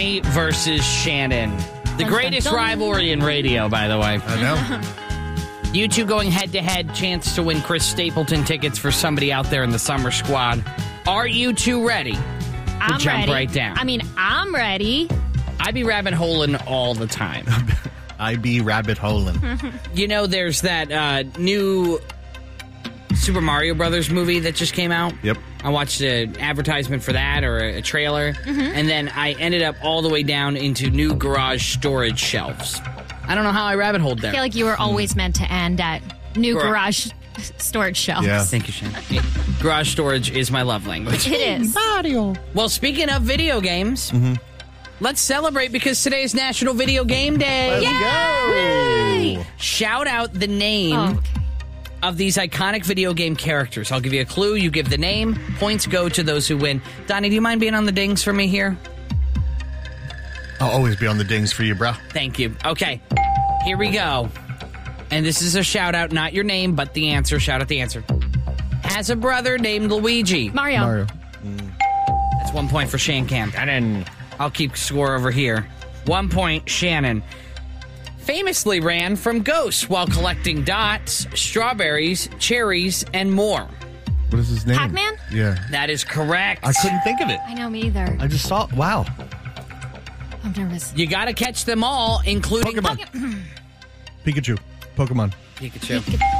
Versus Shannon. The greatest rivalry in radio, by the way. I know. You two going head-to-head, chance to win Chris Stapleton tickets for somebody out there in the summer squad. Are you two ready? I'm jump ready. right down. I mean, I'm ready. I be rabbit holing all the time. I be rabbit holing. You know, there's that new Super Mario Brothers movie that just came out. Yep. I watched an advertisement for that or a trailer, and then I ended up all the way down into new garage storage shelves. I don't know how I rabbit holed there. I feel like you were always meant to end at new garage storage shelves. Yeah. Thank you, Shannon. Garage storage is my love language. It is. Mario. Well, speaking of video games, let's celebrate because today is National Video Game Day. Let's go. Shout out the name of these iconic video game characters. I'll give you a clue. You give the name. Points go to those who win. Donnie, do you mind being on the dings for me here? I'll always be on the dings for you, bro. Thank you. Okay, here we go. And this is a shout out, not your name, but the answer. Shout out the answer. Has a brother named Luigi. Mario. That's 1 point for Shannon. I'll keep score over here. 1 point, Shannon. Famously ran from ghosts while collecting dots, strawberries, cherries, and more. What is his name? Pac-Man? Yeah. That is correct. I couldn't think of it. I know, me either. I just saw. Wow. I'm nervous. You got to catch them all, including Pokemon. Pikachu. Pokemon. Pikachu.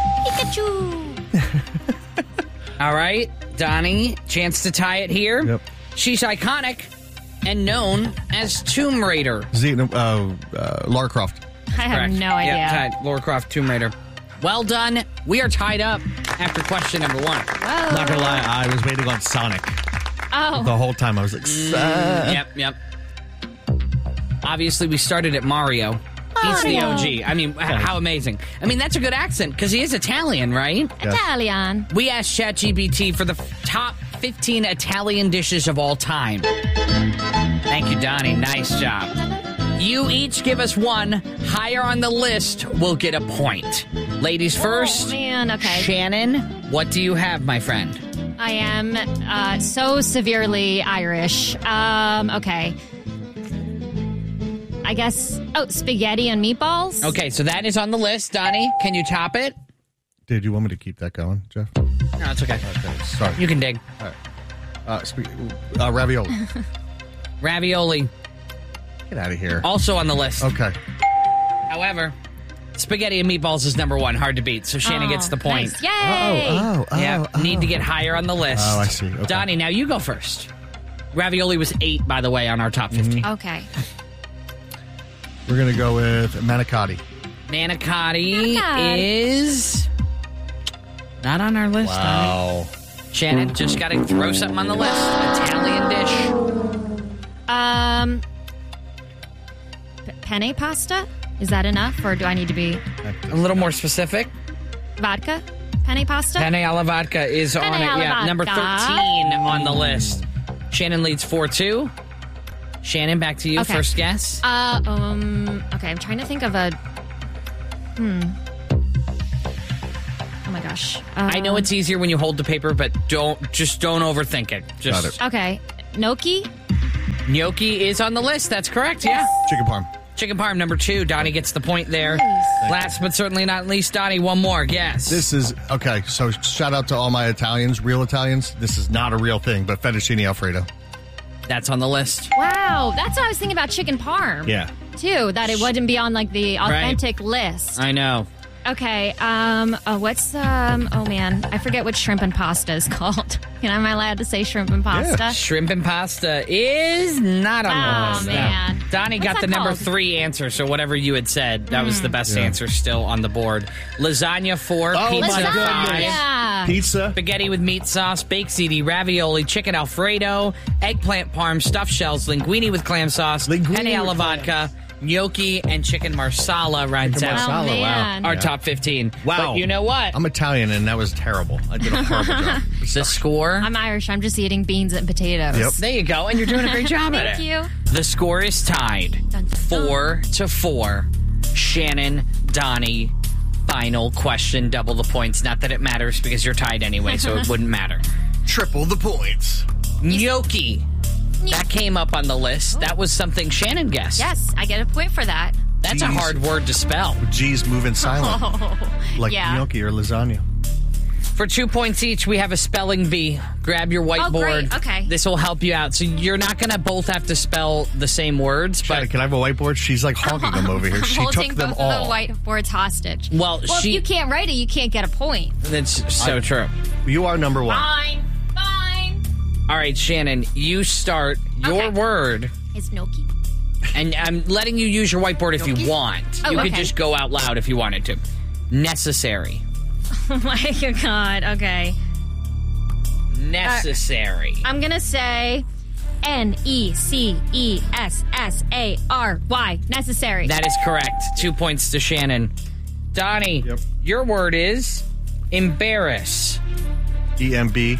Pikachu. All right, Donnie, chance to tie it here. Yep. She's iconic and known as Tomb Raider. Lara Croft. I have Correct. no idea. Yeah, tied. Lara Croft, Tomb Raider. Well done. We are tied up after question number 1. Whoa. Not gonna lie, I was waiting on Sonic Oh. the whole time. I was like, Yep. Obviously, we started at Mario. He's the OG. I mean, how amazing. I mean, that's a good accent because he is Italian, right? Yes. Italian. We asked ChatGPT for the top 15 Italian dishes of all time. Thank you, Donnie. Nice job. You each give us one. Higher on the list will get a point. Ladies first. Oh, man. Okay. Shannon, what do you have, my friend? I am so severely Irish. Okay. I guess, spaghetti and meatballs? Okay, so that is on the list. Donnie, can you top it? Did you want me to keep that going, Jeff? No, it's okay. Okay, sorry. You can dig. Ravioli. Ravioli, Get out of here. also on the list. Okay. However, spaghetti and meatballs is number 1. Hard to beat, so Shannon gets the point. Nice. Yay! Yeah, need to get higher on the list. Oh, I see. Okay. Donnie, now you go first. Ravioli was 8, by the way, on our top 15. Okay. We're going to go with manicotti. Manicotti is not on our list. Wow. Donnie. Shannon, just got to throw something on the list. Italian dish. Penne pasta? Is that enough, or do I need to be A little more specific. vodka? Penne pasta? Penne alla vodka is on it. alla Yeah, number 13 vodka. on the list. Shannon leads 4-2. Shannon, back to you. Okay. First guess. Okay, I'm trying to think of a... Oh my gosh. I know it's easier when you hold the paper, but don't overthink it. Got it. Okay. Gnocchi? Gnocchi is on the list. That's correct. Yeah. Chicken parm. Chicken parm, number 2. Donnie gets the point there. Nice. Last but certainly not least, Donnie, one more. Yes. This is, okay, so shout out to all my Italians, real Italians. This is not a real thing, but fettuccine Alfredo. That's on the list. Wow, that's what I was thinking about chicken parm. Yeah. Too, that it wouldn't be on like the authentic list. I know. Okay, what's, oh man, I forget what shrimp and pasta is called. Am I allowed to say shrimp and pasta? Shrimp and pasta is not on the list. Oh, man. No. Donnie What's got that the number called? 3 answer, so whatever you had said, that was the best Yeah. answer still on the board. Lasagna 4, Oh, pizza my 5, Yeah. Pizza. spaghetti with meat sauce, baked ziti, ravioli, chicken Alfredo, eggplant parm, stuffed shells, linguine with clam sauce, Linguine penne alla with vodka, gnocchi, and chicken marsala rounds out marsala, Oh, man. our Yeah. top 15. Wow. But you know what? I'm Italian, and that was terrible. I did a horrible job. The score... I'm Irish. I'm just eating beans and potatoes. Yep. There you go, and you're doing a great job at it. Thank you. The score is tied, Dun, dun, dun. 4-4. Shannon, Donnie, final question, double the points. Not that it matters because you're tied anyway, so it wouldn't matter. Triple the points. Gnocchi That came up on the list. That was something Shannon guessed. Yes, I get a point for that. That's a G's. hard word to spell. G's moving silent. Like Yeah. gnocchi or lasagna. For 2 points each, we have a spelling bee. Grab your whiteboard. great. Okay. This will help you out. So you're not going to both have to spell the same words, Shannon, but can I have a whiteboard? She's like honking them over here. She Holding took them both all. of the whiteboards hostage. Well, if you can't write it, you can't get a point. That's so true. You are number one. Fine. All right, Shannon, you start. Your Okay. word, Is gnocchi? and I'm letting you use your whiteboard if you want. Oh, You could okay. just go out loud if you wanted to. Necessary. Oh my God. Okay. Necessary. I'm going to say Necessary. Necessary. That is correct. 2 points to Shannon. Donnie, Yep. your word is embarrass. EMB.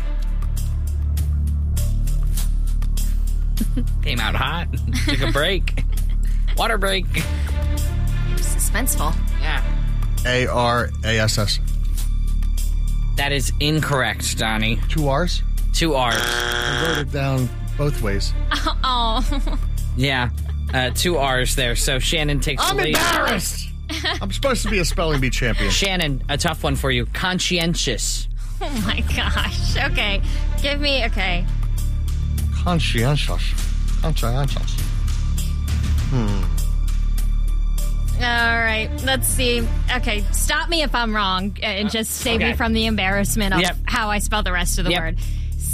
Came out hot. Took a break. Water break. Suspenseful. Yeah. ARASS. That is incorrect, Donnie. 2 R's? 2 R's. I wrote it down both ways. Oh. Yeah. 2 R's there. So Shannon takes I'm the lead. embarrassed. I'm supposed to be a spelling bee champion. Shannon, a tough one for you. Conscientious. Oh my gosh. Okay. Give me. Okay. Conscientious. Conscientious. All right. Let's see. Okay. Stop me if I'm wrong and just save me Okay. from the embarrassment of Yep. how I spell the rest of the Yep. word.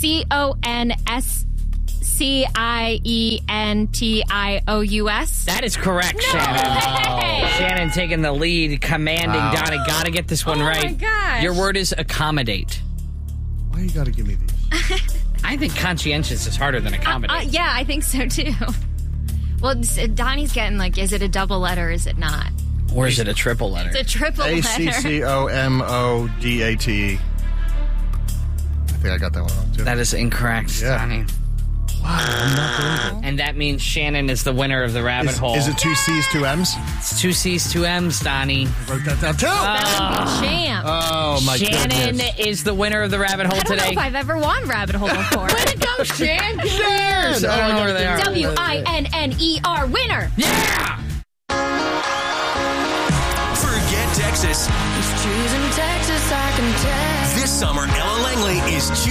CONSCIENTIOUS. That is correct, Shannon. Hey! Shannon taking the lead, commanding Wow. Donnie. Gotta get this one Oh my right. gosh. Your word is accommodate. Why you gotta give me these? I think conscientious is harder than accommodate. Yeah, I think so too. Well, Donnie's getting like, is it a double letter or is it not? Or is it a triple letter? It's a triple letter. ACCOMODATE. I think I got that one wrong too. That is incorrect, Yeah. Donnie. Wow, I'm not believing it. And that means Shannon is the winner of the rabbit hole. Is it 2 C's, 2 M's? It's 2 C's, 2 M's, Donnie. Wrote that down too. Champ. Oh my Shannon goodness. is the winner of the rabbit hole I don't know today. if I've ever won rabbit hole before. Way to go, Shan! Cheers! I don't know where they are. WINNER, winner. Yeah! Forget Texas. Trees in Texas, I can tell. This summer, Ella Langley is